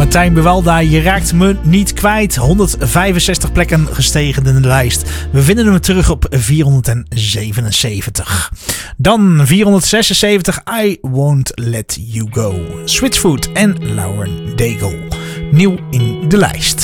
Martijn Buwalda, Je raakt me niet kwijt. 165 plekken gestegen in de lijst. We vinden hem terug op 477. Dan 476, I Won't Let You Go. Switchfoot en Lauren Daigle. Nieuw in de lijst.